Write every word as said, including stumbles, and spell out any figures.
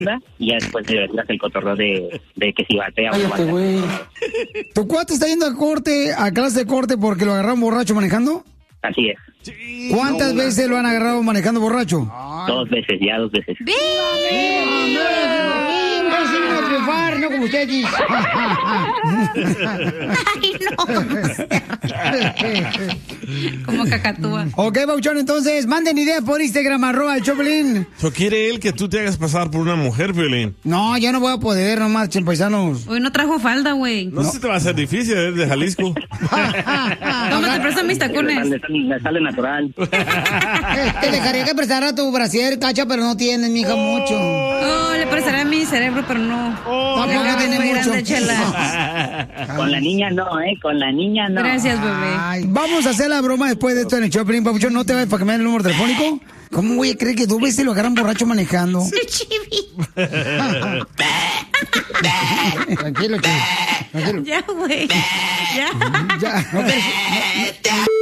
y ya después de verdad el cotorreo de, de que si batea o no Cállate, batea. güey. ¿Tu cuate está yendo a corte, a clase de corte porque lo agarraron borracho manejando? Así es. ¿Cuántas No, veces lo han agarrado manejando borracho? Dos veces, ya dos veces. Triunfar, no como ustedes. Ay, no. Como cacatúa. Ok, Bauchón, entonces, manden ideas por Instagram, arroba el Choplin. ¿So quiere él que tú te hagas pasar por una mujer, Piolín? No, ya no voy a poder, no marchen, paisanos. Hoy no trajo falda, güey. No, sé si te va a ser difícil, es de Jalisco. Toma, te prestan mis tacones. Le sale, le sale natural. Te dejaría que prestara tu brasier, Cacha, pero no tienes, mija, mucho. Oh, le prestaré mi cerebro, pero no. Tampoco Acá tiene muy mucho. grande, chela. Con la niña no, ¿eh? Con la niña no. Gracias, bebé. Ay, vamos a hacer la broma después de esto en el Choplin, Papuchón. ¿No te vayas para que me den el número telefónico? ¿Cómo voy a creer que dos veces lo agarran borracho manejando? Tranquilo, chivi. Tranquilo. Ya, güey. Ya. Ya. No, pero- no, no.